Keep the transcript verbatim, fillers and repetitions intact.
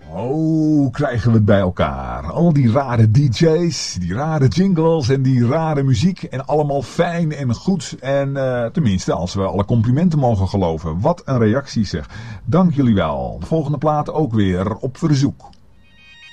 Oh, krijgen we het bij elkaar. Al die rare D J's, die rare jingles en die rare muziek. En allemaal fijn en goed. En uh, tenminste, als we alle complimenten mogen geloven. Wat een reactie zeg. Dank jullie wel. De volgende plaat ook weer op verzoek.